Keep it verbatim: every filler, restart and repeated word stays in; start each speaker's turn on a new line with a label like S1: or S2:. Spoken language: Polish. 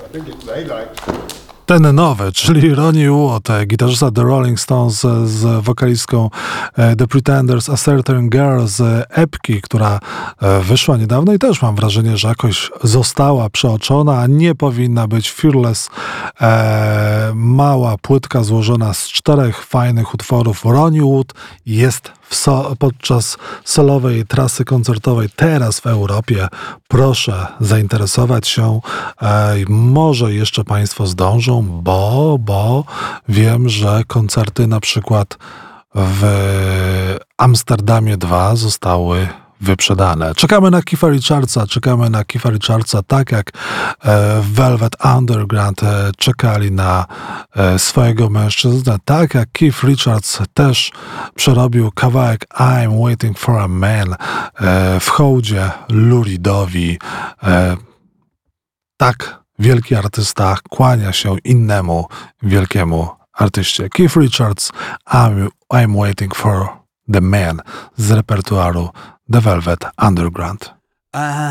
S1: Ten nowy, czyli Ronnie Wood, gitarzysta The Rolling Stones z wokalistką The Pretenders, A Certain Girl z epki, która wyszła niedawno i też mam wrażenie, że jakoś została przeoczona, a nie powinna być. Fearless, e, mała płytka złożona z czterech fajnych utworów. Ronnie Wood jest w so, podczas solowej trasy koncertowej teraz w Europie. Proszę zainteresować się. E, może jeszcze Państwo zdążą, bo, bo wiem, że koncerty na przykład w Amsterdamie dwa zostały wyprzedane. Czekamy na Keitha Richardsa, czekamy na Keitha Richardsa, tak jak e, Velvet Underground e, czekali na e, swojego mężczyznę, tak jak Keith Richards też przerobił kawałek I'm Waiting for a Man e, w hołdzie Lou Reedowi. E, tak wielki artysta kłania się innemu wielkiemu artyście. Keith Richards, I'm, I'm Waiting for the Man z repertuaru The Velvet Underground.